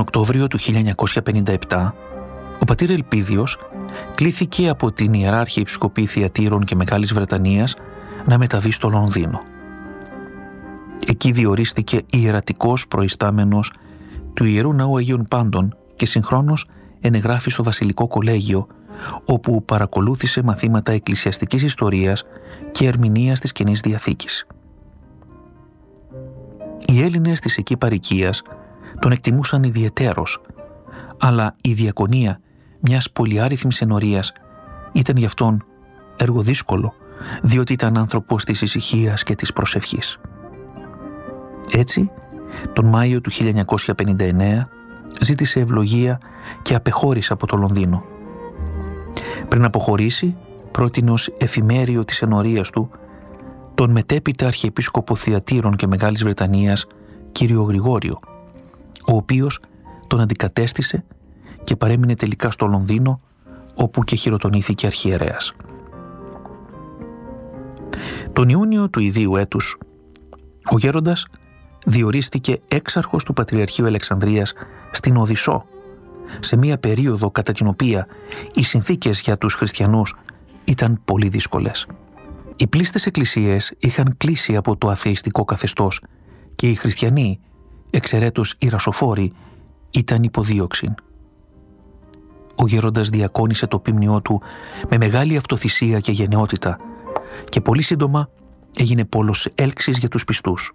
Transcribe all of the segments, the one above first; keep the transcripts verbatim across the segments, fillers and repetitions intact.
Οκτώβριο του χίλια εννιακόσια πενήντα επτά, ο πατήρ Ελπίδιος κλήθηκε από την Ιερά Αρχιεπισκοπή Θειατήρων και Μεγάλης Βρετανίας να μεταβεί στο Λονδίνο. Εκεί διορίστηκε ιερατικός προϊστάμενος του Ιερού Ναού Αγίων Πάντων και συγχρόνως ενεγράφη στο Βασιλικό Κολέγιο, όπου παρακολούθησε μαθήματα εκκλησιαστικής ιστορίας και ερμηνείας της Καινής Διαθήκης. Οι Έλληνες της εκεί παροικίας τον εκτιμούσαν ιδιαιτέρως, αλλά η διακονία μιας πολυάριθμης ενορίας ήταν γι' αυτόν έργο δύσκολο, διότι ήταν άνθρωπος της ησυχίας και της προσευχής. Έτσι, τον Μάιο του χίλια εννιακόσια πενήντα εννέα ζήτησε ευλογία και απεχώρησε από το Λονδίνο. Πριν αποχωρήσει, πρότεινε ως εφημέριο της ενορίας του τον μετέπειτα Αρχιεπίσκοπο Θειατήρων και Μεγάλης Βρετανίας, κύριο Γρηγόριο, ο οποίος τον αντικατέστησε και παρέμεινε τελικά στο Λονδίνο, όπου και χειροτονήθηκε αρχιερέας. Τον Ιούνιο του ιδίου έτους, ο γέροντας διορίστηκε έξαρχος του Πατριαρχείου Αλεξανδρίας στην Οδυσσό, σε μία περίοδο κατά την οποία οι συνθήκες για τους χριστιανούς ήταν πολύ δύσκολες. Οι πλήστες εκκλησίες είχαν κλείσει από το αθεϊστικό καθεστώς και οι χριστιανοί, εξαιρέτως οι ρασοφόροι, ήταν υποδίωξην. Ο γέροντας διακόνησε το ποίμνιό του με μεγάλη αυτοθυσία και γενναιότητα και πολύ σύντομα έγινε πόλος έλξης για τους πιστούς.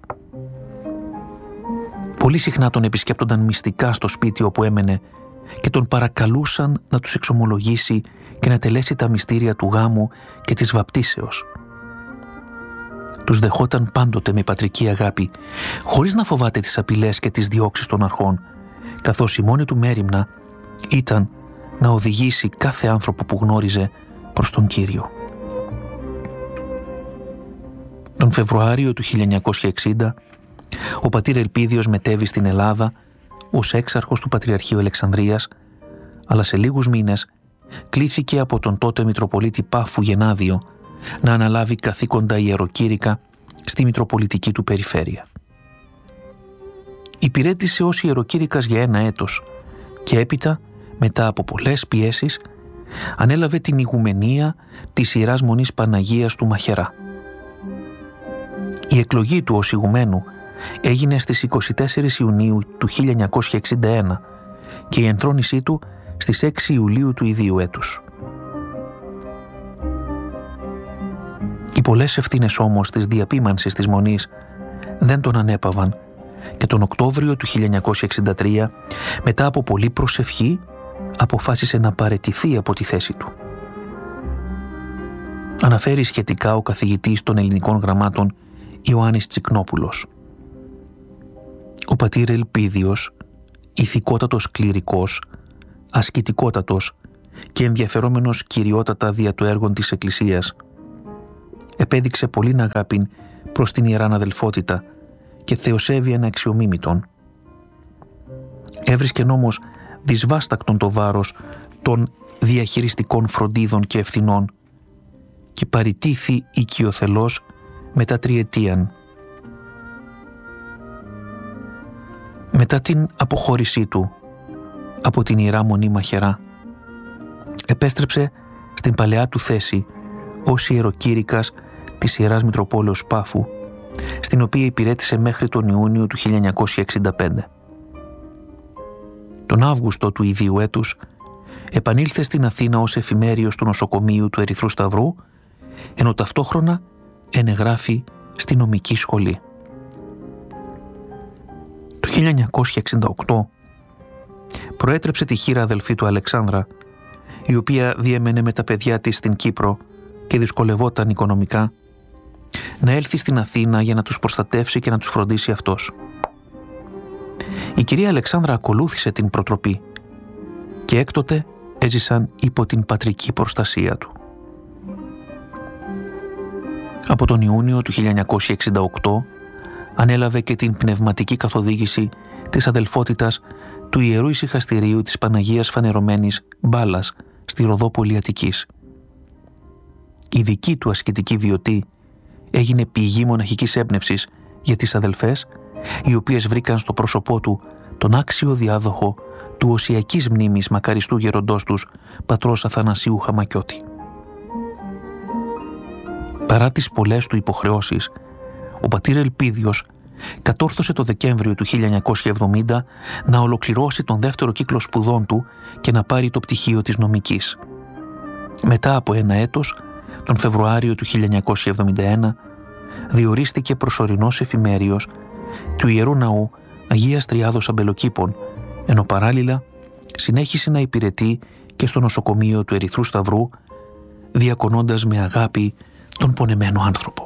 Πολύ συχνά τον επισκέπτονταν μυστικά στο σπίτι όπου έμενε και τον παρακαλούσαν να τους εξομολογήσει και να τελέσει τα μυστήρια του γάμου και της βαπτίσεως. Τους δεχόταν πάντοτε με πατρική αγάπη, χωρίς να φοβάται τις απειλές και τις διώξεις των αρχών, καθώς η μόνη του μέριμνα ήταν να οδηγήσει κάθε άνθρωπο που γνώριζε προς τον Κύριο. Τον Φεβρουάριο του χίλια εννιακόσια εξήντα, ο πατήρ Ελπίδιος μετέβη στην Ελλάδα ως έξαρχος του Πατριαρχείου Αλεξανδρίας, αλλά σε λίγους μήνες κλήθηκε από τον τότε Μητροπολίτη Πάφου Γενάδιο να αναλάβει καθήκοντα ιεροκήρυκα στη Μητροπολιτική του περιφέρεια. Υπηρέτησε ως ιεροκήρυκας για ένα έτος και έπειτα, μετά από πολλές πιέσεις, ανέλαβε την ηγουμενία της Ιεράς Μονής Παναγίας του Μαχερά. Η εκλογή του ως ηγουμένου έγινε στις είκοσι τέσσερις Ιουνίου του χίλια εννιακόσια εξήντα ένα και η ενθρόνησή του στις έξι Ιουλίου του ιδίου έτους. Οι πολλές ευθύνες όμως της διαπίμανσης της Μονής δεν τον ανέπαβαν και τον Οκτώβριο του χίλια εννιακόσια εξήντα τρία, μετά από πολλή προσευχή, αποφάσισε να παραιτηθεί από τη θέση του. Αναφέρει σχετικά ο καθηγητής των ελληνικών γραμμάτων Ιωάννης Τσικνόπουλος. Ο πατήρ Ελπίδιος, ηθικότατος κληρικός, ασκητικότατος και ενδιαφερόμενος κυριότατα δια του έργων της Εκκλησίας, επέδειξε πολλήν αγάπην προς την Ιεράν Αδελφότητα και θεοσέβειαν αξιομίμητον. Έβρισκεν όμως δυσβάστακτον το βάρος των διαχειριστικών φροντίδων και ευθυνών και παρητήθη οικειοθελώς μετά τριετίαν. Μετά την αποχώρησή του από την Ιερά Μονή Μαχερά, επέστρεψε στην παλαιά του θέση ως ιεροκήρυκας της Ιεράς Μητροπόλεως Πάφου, στην οποία υπηρέτησε μέχρι τον Ιούνιο του χίλια εννιακόσια εξήντα πέντε. Τον Αύγουστο του ιδίου έτους επανήλθε στην Αθήνα ως εφημέριος του νοσοκομείου του Ερυθρού Σταυρού, ενώ ταυτόχρονα ενεγράφει στη νομική σχολή. Το χίλια εννιακόσια εξήντα οκτώ προέτρεψε τη χήρα αδελφή του Αλεξάνδρα, η οποία διέμενε με τα παιδιά της στην Κύπρο και δυσκολευόταν οικονομικά, να έλθει στην Αθήνα για να τους προστατεύσει και να τους φροντίσει αυτός. Η κυρία Αλεξάνδρα ακολούθησε την προτροπή και έκτοτε έζησαν υπό την πατρική προστασία του. Από τον Ιούνιο του χίλια εννιακόσια εξήντα οκτώ ανέλαβε και την πνευματική καθοδήγηση της αδελφότητας του Ιερού Ησυχαστηρίου της Παναγίας Φανερωμένης Μπάλας στη Ροδόπολη Αττικής. Η δική του ασκητική βιωτή έγινε πηγή μοναχικής έμπνευσης για τις αδελφές, οι οποίες βρήκαν στο πρόσωπό του τον άξιο διάδοχο του οσιακής μνήμης μακαριστού γεροντός τους πατρός Αθανασίου Χαμακιώτη. Παρά τις πολλές του υποχρεώσεις, ο πατήρ Ελπίδιος κατόρθωσε το Δεκέμβριο του χίλια εννιακόσια εβδομήντα να ολοκληρώσει τον δεύτερο κύκλο σπουδών του και να πάρει το πτυχίο της νομικής. Μετά από ένα έτος, τον Φεβρουάριο του χίλια εννιακόσια εβδομήντα ένα, διορίστηκε προσωρινός εφημέριος του Ιερού Ναού Αγίας Τριάδος Αμπελοκήπων, ενώ παράλληλα συνέχισε να υπηρετεί και στο νοσοκομείο του Ερυθρού Σταυρού, διακονώντας με αγάπη τον πονεμένο άνθρωπο.